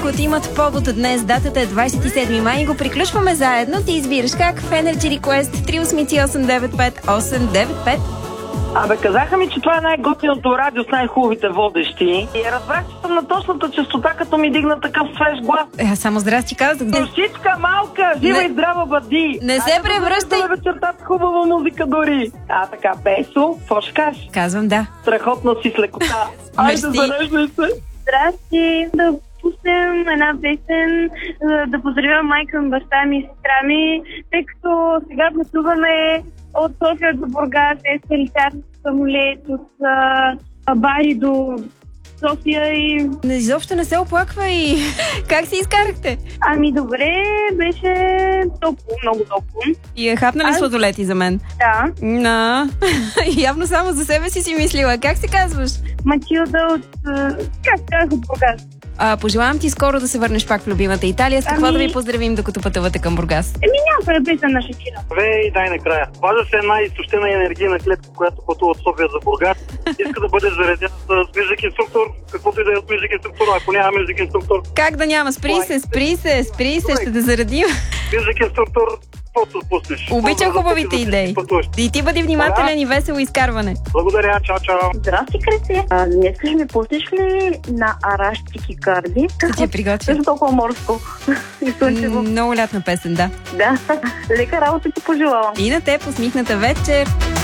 които имат повод днес. Датата е 27 май и го приключваме заедно. Ти избираш как в Energy Request 383-895-895. Абе, казаха ми, че това е най-готиното радио с най-хубавите водещи. И разбрах, че съм на точната честота, като ми дигна такъв свеж глас. Само здрасти казах. Душичка малка, жива и здрава бъди. Не се превръщай. Да вечерта с хубава музика дори. Така, Бесо, какво ще кажеш? Казвам да. Страхотно си с лекота. Айде, зареждай се. Здрасти, да пуснем една песен, да поздравя майка ми, баща ми и сестра ми, тъй като сега пътуваме от София до Бургас, летящ самолет от Бари до София и... Изобщо не се оплаква и как си изкарахте? Ами добре, беше топло, много топло. И хапна ли сладолети за мен? Да. Явно само за себе си мислила. Как се казваш? Матилда от... как казах, от Бургас. Пожелавам ти скоро да се върнеш пак в любимата Италия. С какво да ви поздравим, докато пътувате към Бургас? Няма песен на Шакира. И дай накрая. Важа се една изтощена енергийна клетка, която пътува от София за Бургас. Иска да бъде заредена с мюзик инструктор, каквото и да е от мюзик инструктор, ако няма мюзик инструктор. Как да няма? Спри се, ще те заредим. Мюзик инструктор, каквото пуснеш. Обичам хубавите идеи. И ти бъди внимателен и весело изкарване. Благодаря, чао. Здрасти, Кристи. Днес ще ми пуснеш ли на Араш Тикикарди? Да ти я приготвя. Също толкова морско и слънчево. Много лятна песен, да. Да, лека работа ти пожелавам. И на теб усмихната вечер.